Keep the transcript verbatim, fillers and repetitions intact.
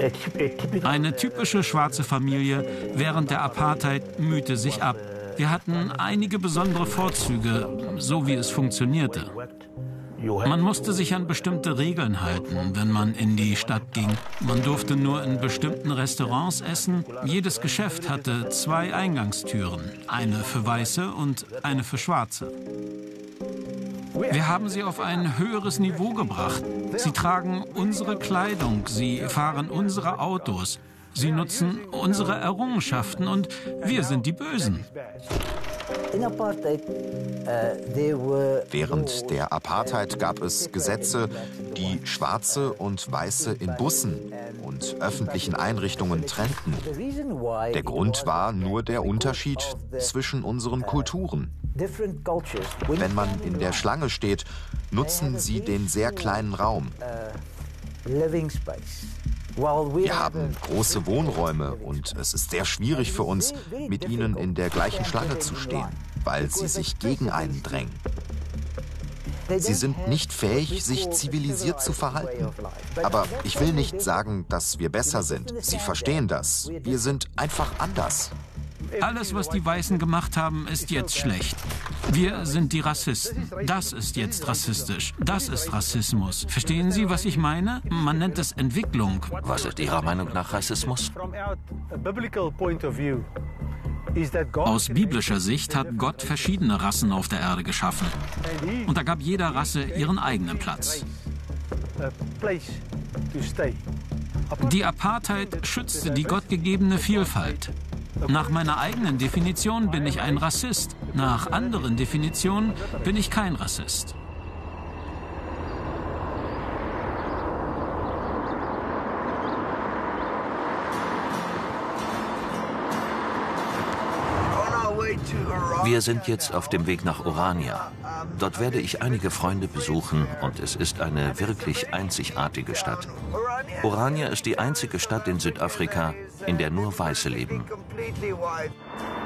Eine typische schwarze Familie während der Apartheid mühte sich ab. Wir hatten einige besondere Vorzüge, so wie es funktionierte. Man musste sich an bestimmte Regeln halten, wenn man in die Stadt ging. Man durfte nur in bestimmten Restaurants essen. Jedes Geschäft hatte zwei Eingangstüren, eine für Weiße und eine für Schwarze. Wir haben sie auf ein höheres Niveau gebracht. Sie tragen unsere Kleidung, sie fahren unsere Autos, sie nutzen unsere Errungenschaften und wir sind die Bösen. Während der Apartheid gab es Gesetze, die Schwarze und Weiße in Bussen und öffentlichen Einrichtungen trennten. Der Grund war nur der Unterschied zwischen unseren Kulturen. Wenn man in der Schlange steht, nutzen sie den sehr kleinen Raum. Wir haben große Wohnräume und es ist sehr schwierig für uns, mit ihnen in der gleichen Schlange zu stehen, weil sie sich gegen einen drängen. Sie sind nicht fähig, sich zivilisiert zu verhalten. Aber ich will nicht sagen, dass wir besser sind. Sie verstehen das. Wir sind einfach anders. Alles, was die Weißen gemacht haben, ist jetzt schlecht. Wir sind die Rassisten. Das ist jetzt rassistisch. Das ist Rassismus. Verstehen Sie, was ich meine? Man nennt es Entwicklung. Was ist Ihrer Meinung nach Rassismus? Aus biblischer Sicht hat Gott verschiedene Rassen auf der Erde geschaffen. Und da gab jeder Rasse ihren eigenen Platz. Die Apartheid schützte die gottgegebene Vielfalt. Nach meiner eigenen Definition bin ich ein Rassist. Nach anderen Definitionen bin ich kein Rassist. Wir sind jetzt auf dem Weg nach Orania. Dort werde ich einige Freunde besuchen und es ist eine wirklich einzigartige Stadt. Orania ist die einzige Stadt in Südafrika, in der nur Weiße leben.